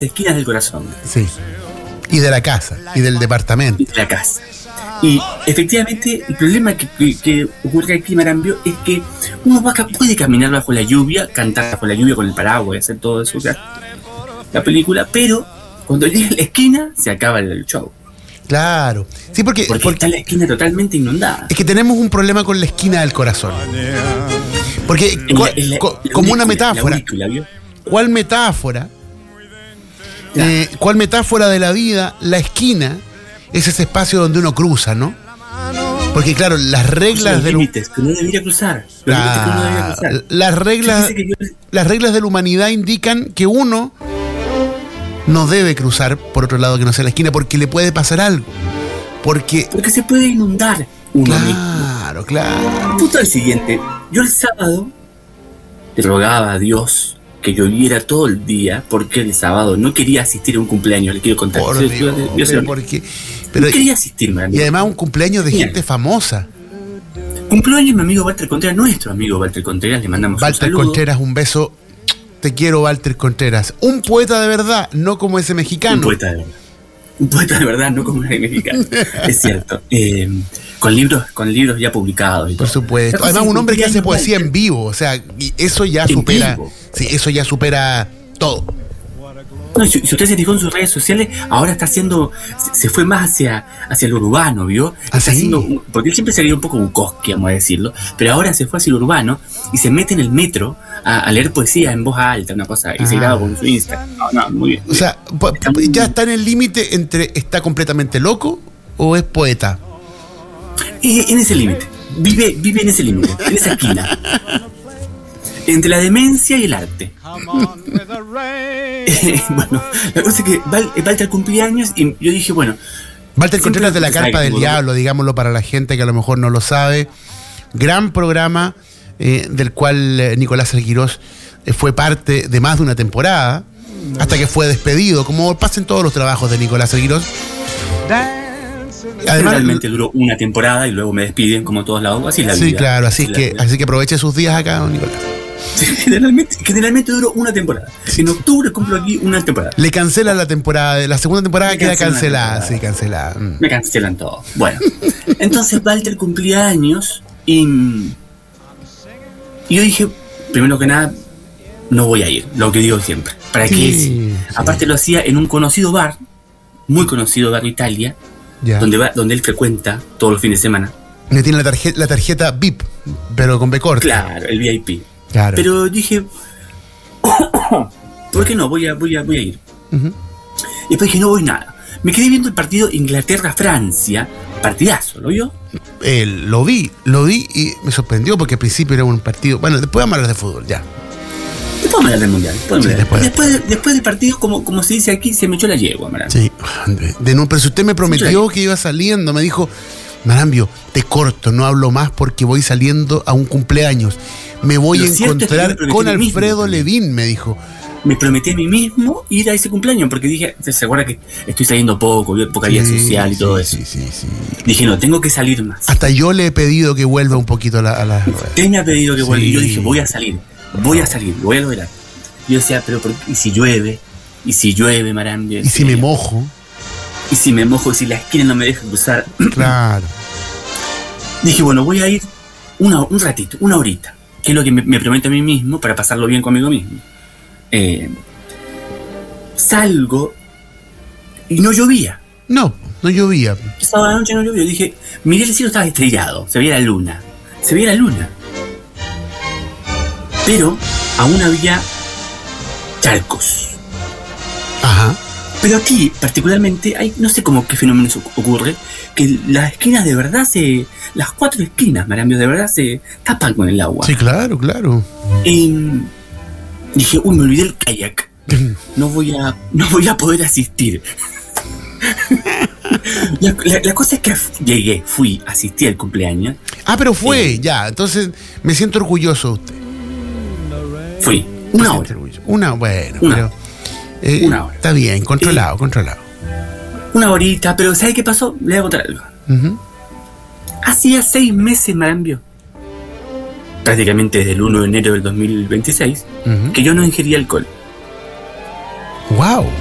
esquinas del corazón. Sí. Y de la casa, y del departamento. Y de la casa. Y efectivamente, el problema que ocurre aquí, Marambio, es que uno puede caminar bajo la lluvia, cantar bajo la lluvia con el paraguas y hacer todo eso, la película, pero cuando llega a la esquina, se acaba el show. Claro. Sí, porque está la esquina totalmente inundada. Es que tentenemos un problema con la esquina del corazón. Porque, como una metáfora. ¿Cuál metáfora? ¿Cuál metáfora de la vida? La esquina es ese espacio donde uno cruza, ¿no? Porque claro, las reglas de límites que uno debería cruzar. Las reglas de la humanidad indican que uno no debe cruzar por otro lado que no sea la esquina, porque le puede pasar algo. Porque se puede inundar uno mismo. Claro. El punto es el siguiente. Yo el sábado le rogaba a Dios que lloviera todo el día, porque el sábado no quería asistir a un cumpleaños, le quiero contar. Pero no quería asistir, man. Y además un cumpleaños de gente famosa. Cumpleaños mi amigo Walter Contreras, nuestro amigo Walter Contreras, le mandamos un saludo. Walter Contreras, un beso. Te quiero, Walter Contreras. Un poeta de verdad, no como ese mexicano. Un poeta de verdad, no como ese mexicano. Es cierto. Con libros ya publicados. Por supuesto. Además, un hombre que hace poesía en vivo. O sea, y eso ya supera. Sí, eso ya supera todo. No, si usted se fijó en sus redes sociales, ahora está haciendo. Se fue más hacia lo urbano, ¿vio? Está haciendo. Porque él siempre se veía un poco Bukowski, vamos a decirlo. Pero ahora se fue hacia lo urbano y se mete en el metro a leer poesía en voz alta, una cosa. Y se graba con su Instagram. No, muy bien. O sea, ya está en el límite entre ¿está completamente loco o es poeta? En ese límite. Vive en ese límite, en esa esquina. Entre la demencia y el arte. Bueno, la cosa es que Walter cumpleaños y yo dije, bueno. Walter Contreras de la Carpa del Diablo, digámoslo para la gente que a lo mejor no lo sabe. Gran programa del cual Nicolás Arguirós fue parte de más de una temporada, hasta que fue despedido, como pasa en todos los trabajos de Nicolás Arguirós. Además, realmente duró una temporada y luego me despiden como todos lados, así la vida. Sí, claro, así que aproveche sus días acá, don Nicolás. Generalmente duró una temporada. En octubre cumplo aquí una temporada. Le cancelan la temporada, la segunda temporada queda cancelada. Sí, cancelada. Me cancelan todo. Bueno, entonces Walter cumplía años y yo dije, primero que nada, no voy a ir, lo que digo siempre. ¿Para qué? Sí. Aparte lo hacía en un conocido bar, muy conocido bar de Italia, donde él frecuenta todos los fines de semana. Me tiene la tarjeta VIP, pero con B corta. Claro, el VIP. Claro. Pero dije, ¿por qué no? Voy a ir. Uh-huh. Y después dije, no voy nada. Me quedé viendo el partido Inglaterra-Francia. Partidazo, ¿lo vio? Lo vi y me sorprendió porque al principio era un partido. Bueno, después vamos a hablar de fútbol, ya. Después vamos a hablar del mundial. Después del partido, como se dice aquí, se me echó la yegua, Marambio. Sí, pero si usted me prometió que iba saliendo, me dijo, Marambio, te corto, no hablo más porque voy saliendo a un cumpleañños. Me voy a encontrar con Alfredo Levin, me dijo. Me prometí a mí mismo ir a ese cumpleaños porque dije, se acuerda que estoy saliendo poca vida social y todo eso. Sí. Dije, no, tengo que salir más. Hasta yo le he pedido que vuelva un poquito a la... Usted me ha pedido que vuelva y yo dije, voy a salir, voy a lograr. Yo decía, pero ¿y si llueve? ¿Y si llueve, Marambio? ¿Y si me mojo? ¿Y si me mojo? ¿Y si la esquina no me deja cruzar? Claro. Dije, bueno, voy a ir un ratito, una horita, que es lo que me prometo a mí mismo para pasarlo bien conmigo mismo. Salgo y no llovía. No llovía. Sábado noche no llovió. Dije, miré el cielo, estaba estrellado, se veía la luna. Pero aún había charcos. Ajá. Pero aquí, particularmente, hay, no sé cómo qué fenómeno ocurre, que las esquinas de verdad las 4 esquinas, Marambio, de verdad se tapan con el agua. Sí, claro. Y dije, me olvidé el kayak. No voy a poder asistir. La cosa es que asistí al cumpleaños. Pero fue, ya. Entonces me siento orgulloso de usted. Fui. Una hora. Pero una hora. Está bien, controlado. Una horita, pero ¿sabe qué pasó? Le voy a contar algo. Uh-huh. Hacía 6 meses, Marambio, prácticamente desde el 1 de enero del 2026, uh-huh, que yo no ingería alcohol. ¡Wow!